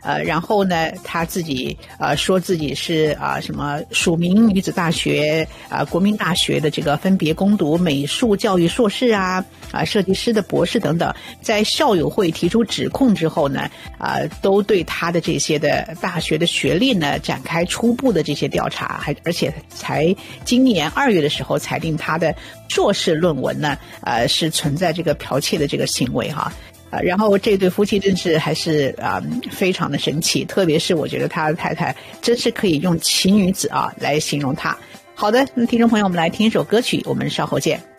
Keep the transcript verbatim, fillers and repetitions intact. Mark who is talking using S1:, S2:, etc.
S1: 呃，然后呢，他自己呃说自己是啊、呃、什么署名女子大学啊、呃、国民大学的这个分别攻读美术教育硕士啊啊、呃、设计师的博士等等，在校友会提出指控之后呢，啊、呃、都对他的这些的大学的学历呢展开初步的这些调查，还而且才今年二月的时候裁定他的硕士论文呢呃是存在这个剽窃的这个行为哈。啊，然后这对夫妻真是还是啊、嗯、非常的神奇，特别是我觉得他的太太真是可以用奇女子啊来形容她。好的，那听众朋友，我们来听一首歌曲，我们稍后见。